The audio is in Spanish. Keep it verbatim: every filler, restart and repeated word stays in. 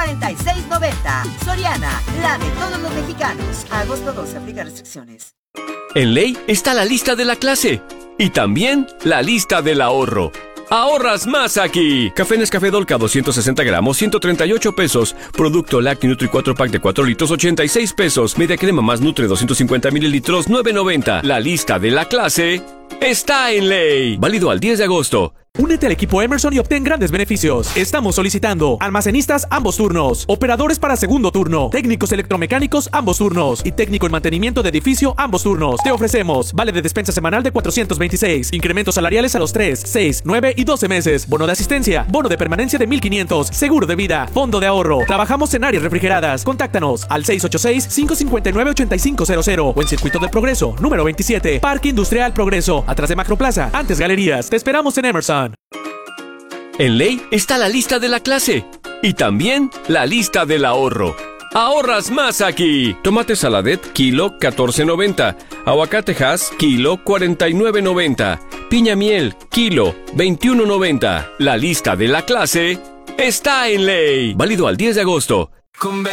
noventa y seis noventa. Soriana, la de todos los mexicanos. A agosto doce, aplica restricciones. En Ley está la lista de la clase y también la lista del ahorro. ¡Ahorras más aquí! Café Nescafé Dolca doscientos sesenta gramos, ciento treinta y ocho pesos. Producto Lácteo Nutri cuatro pack de cuatro litros, ochenta y seis pesos. Media crema más Nutre doscientos cincuenta mililitros, nueve noventa. La lista de la clase está en Ley. Válido al diez de agosto. Únete al equipo Emerson y obtén grandes beneficios. Estamos solicitando almacenistas ambos turnos, operadores para segundo turno, técnicos electromecánicos ambos turnos y técnico en mantenimiento de edificio ambos turnos. Te ofrecemos vale de despensa semanal de cuatrocientos veintiséis, incrementos salariales a los tres, seis, nueve y doce meses, bono de asistencia, bono de permanencia de mil quinientos, seguro de vida, fondo de ahorro. Trabajamos en áreas refrigeradas. Contáctanos al seis ocho seis, cinco cinco nueve, ocho cinco cero cero o en Circuito del Progreso, número veintisiete, Parque Industrial Progreso, atrás de Macroplaza, antes Galerías. Te esperamos en Emerson. En Ley está la lista de la clase y también la lista del ahorro. ¡Ahorras más aquí! Tomate Saladet, kilo catorce noventa. Aguacate Hass, kilo cuarenta y nueve noventa. Piña miel, kilo veintiuno noventa. La lista de la clase está en Ley. Válido al diez de agosto.